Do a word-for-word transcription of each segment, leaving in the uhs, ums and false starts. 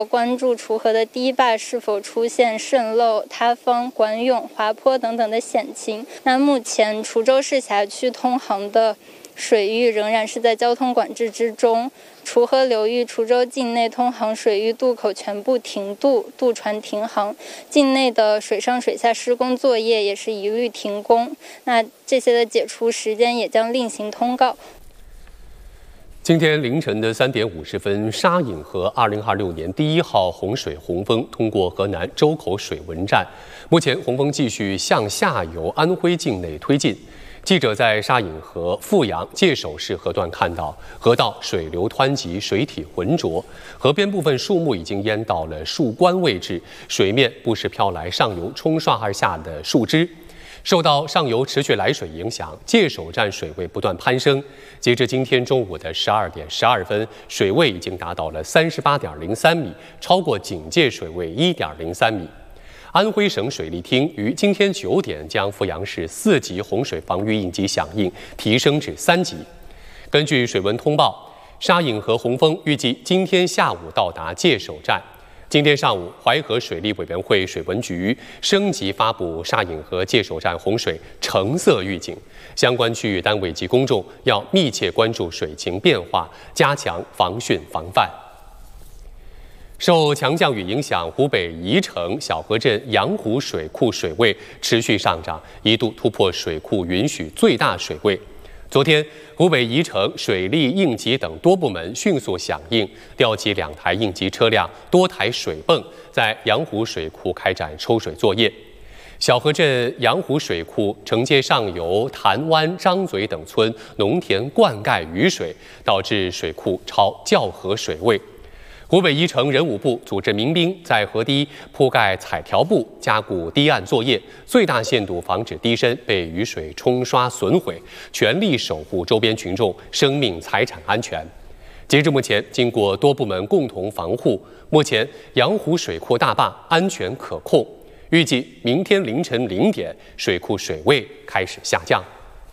关注滁河的堤坝是否出现渗漏、塌方、管涌、滑坡等等的险情。那目前滁州市辖区通航的水域仍然是在交通管制之中，滁河流域滁州境内通航水域渡口全部停渡，渡船停航，境内的水上水下施工作业也是一律停工。那这些的解除时间也将另行通告。 今天凌晨的三点五十分，沙引河二零二六年第一号洪水洪峰通过河南周口水文站，目前洪峰继续向下游安徽境内推进。记者在沙引河富阳界首市河段看到，河道水流湍急，水体浑浊，河边部分树木已经淹到了树冠位置，水面不时飘来上游冲刷而下的树枝。受到上游持续来水影响，界首站水位不断攀升。截至今天中午的十二点十二分，水位已经达到了三十八点零三米，超过警戒水位一点零三米。安徽省水利厅于今天九点将阜阳市四级洪水防御应急响应提升至三级。根据水文通报，沙引河洪峰预计今天下午到达界首站。今天上午，淮河水利委员会水文局升级发布沙引河界首站洪水橙色预警，相关区域单位及公众要密切关注水情变化，加强防汛防范。受强降雨影响，湖北宜城小河镇阳湖水库水位持续上涨，一度突破水库允许最大水位。昨天，湖北宜城水利、应急等多部门迅速响应，调集两台应急车辆、多台水泵，在阳湖水库开展抽水作业。小河镇阳湖水库承接上游潭湾、张嘴等村农田灌溉雨水，导致水库超校河水位。湖北宜城人武部组织民兵在河堤铺盖彩条布，加固堤岸作业，最大限度防止堤身被雨水冲刷损毁，全力守护周边群众生命财产安全。截至目前，经过多部门共同防护，目前阳湖水库大坝安全可控。预计明天凌晨零点，水库水位开始下降。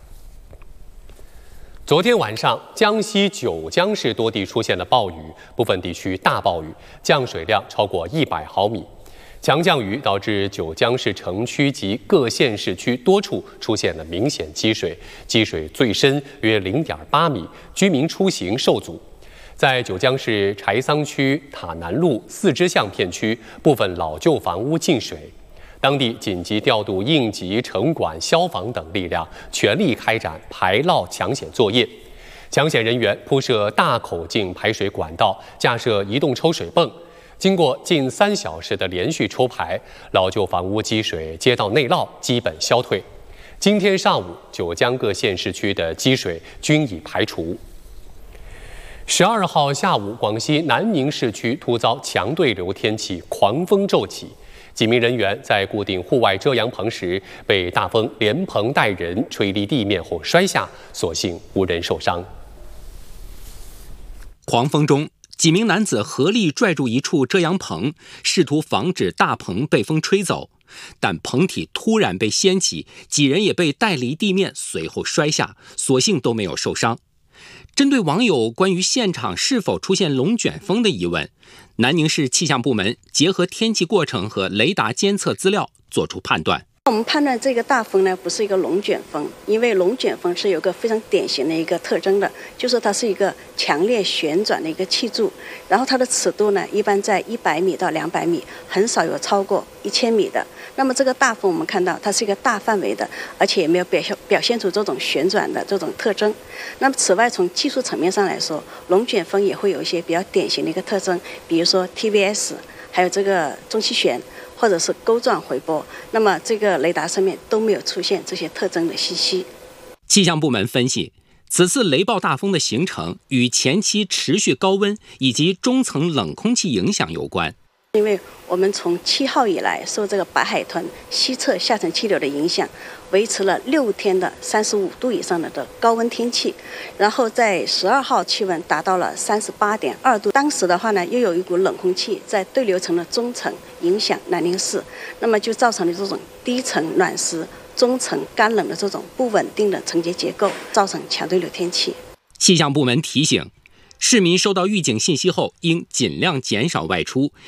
昨天晚上，江西九江市多地出现了暴雨，部分地区大暴雨，降水量超过一百毫米。强降雨导致九江市城区及各县市区多处出现了明显积水，积水最深约零点八米，居民出行受阻。在九江市柴桑区塔南路四支巷片区，部分老旧房屋进水。当地紧急调度应急、城管、消防等力量，全力开展排涝抢险作业。抢险人员铺设大口径排水管道，架设移动抽水泵。经过近三小时的连续抽排，老旧房屋积水、街道内涝基本消退。今天上午，九江各县市区的积水均已排除。十二号下午，广西南宁市区突遭强对流天气，狂风骤起。几名人员在固定户外遮阳棚时，被大风连棚带人吹离地面后摔下，所幸无人受伤。 狂风中，几名男子合力拽住一处遮阳棚，试图防止大棚被风吹走，但棚体突然被掀起，几人也被带离地面，随后摔下，所幸都没有受伤。针对网友关于现场是否出现龙卷风的疑问，南宁市气象部门结合天气过程和雷达监测资料做出判断。 我们判断这个大风呢不是一个龙卷风，因为龙卷风是有个非常典型的一个特征的，就是它是一个强烈旋转的一个气柱，然后它的尺度呢一般在一百米到两百米，很少有超过一千米的。那么这个大风我们看到它是一个大范围的，而且也没有表现表现出这种旋转的这种特征。那么此外，从技术层面上来说，龙卷风也会有一些比较典型的一个特征，比如说 T V S， 还有这个中气旋，或者是钩状回波，那么这个雷达上面都没有出现这些特征的信息。 气象部门分析，此次雷暴大风的形成与前期持续高温以及中层冷空气影响有关。 因为我们从七号以来受这个白海豚西侧下沉气流的影响，维持了六天的三十五度以上的的高温天气，然后在十二号气温达到了三十八点二度。当时的话呢，又有一股冷空气在对流层的中层影响南宁市，那么就造成了这种低层暖湿、中层干冷的这种不稳定的层结结构，造成强对流天气。 气象部门提醒， 市民收到预警信息后，应尽量减少外出，